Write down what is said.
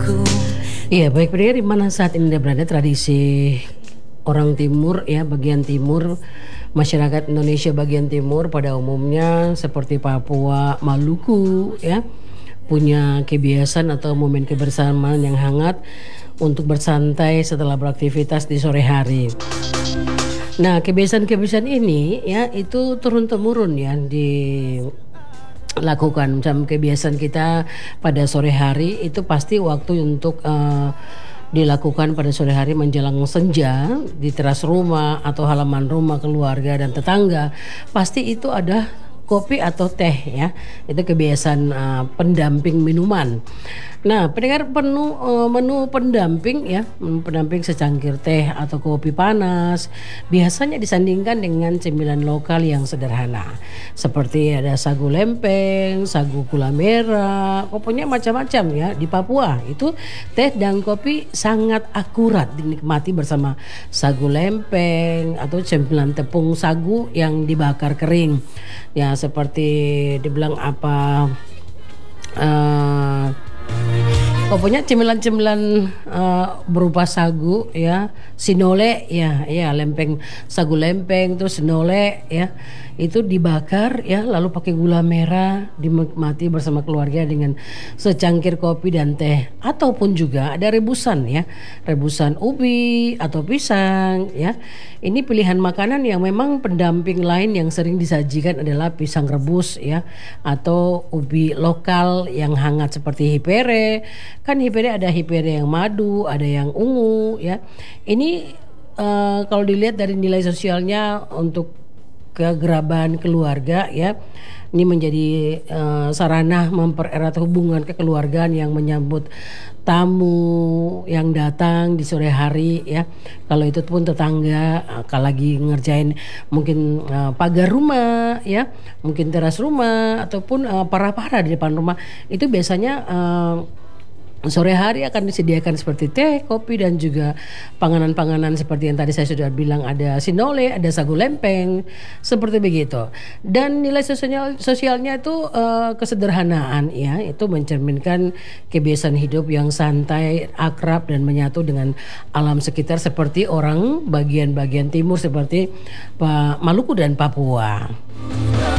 Iya, baik pendengar di mana saat ini Anda berada, tradisi orang timur ya, bagian timur, masyarakat Indonesia bagian timur pada umumnya seperti Papua, Maluku ya, punya kebiasaan atau momen kebersamaan yang hangat untuk bersantai setelah beraktivitas di sore hari. Nah, kebiasaan-kebiasaan ini ya itu turun-temurun ya lakukan. Macam kebiasaan kita pada sore hari itu pasti waktu untuk dilakukan pada sore hari menjelang senja di teras rumah atau halaman rumah keluarga dan tetangga, pasti itu ada kopi atau teh ya. Itu kebiasaan pendamping minuman. Nah, pendengar menu pendamping ya, menu pendamping secangkir teh atau kopi panas biasanya disandingkan dengan cemilan lokal yang sederhana. Seperti ada sagu lempeng, sagu gula merah, pokoknya macam-macam ya. Di Papua itu teh dan kopi sangat akurat dinikmati bersama sagu lempeng atau cemilan tepung sagu yang dibakar kering. Ya, seperti dibilang apa pokoknya cemilan-cemilan berupa sagu ya, sinole ya, lempeng, sagu lempeng terus sinole ya, itu dibakar ya, lalu pakai gula merah dinikmati bersama keluarga dengan secangkir kopi dan teh, ataupun juga ada rebusan ya, rebusan ubi atau pisang ya. Ini pilihan makanan yang memang pendamping lain yang sering disajikan adalah pisang rebus ya, atau ubi lokal yang hangat seperti hipere. Kan hipere ada hipere yang madu, ada yang ungu ya. Ini kalau dilihat dari nilai sosialnya untuk kegeraban keluarga ya, ini menjadi sarana mempererat hubungan kekeluargaan yang menyambut tamu yang datang di sore hari ya. Kalau itu pun tetangga, kalau lagi ngerjain mungkin pagar rumah ya, mungkin teras rumah ataupun para-para di depan rumah, itu biasanya sore hari akan disediakan seperti teh, kopi dan juga panganan-panganan seperti yang tadi saya sudah bilang, ada sinole, ada sagu lempeng, seperti begitu. Dan nilai sosialnya itu kesederhanaan ya, itu mencerminkan kebiasaan hidup yang santai, akrab dan menyatu dengan alam sekitar seperti orang bagian-bagian timur seperti Maluku dan Papua.